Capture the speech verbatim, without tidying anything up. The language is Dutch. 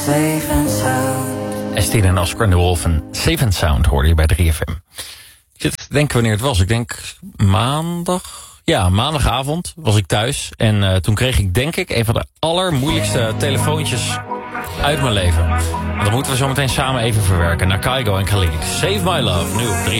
Safe and sound. Estine en Oscar en de Wolf en Safe and Sound hoorde je bij drie F M. Ik zit te denken wanneer het was. Ik denk maandag. Ja, maandagavond was ik thuis. En uh, toen kreeg ik denk ik een van de allermoeilijkste telefoontjes uit mijn leven. Want dat moeten we zo meteen samen even verwerken. Naar Kygo en Khalid. Save My Love, nu op drie F M.